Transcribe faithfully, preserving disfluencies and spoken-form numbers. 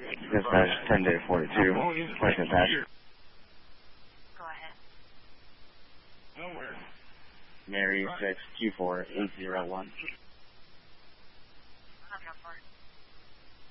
Dispatch ten day forty-two. Question attached. Go ahead. Mary six Q four eight zero one. I'll have you on board.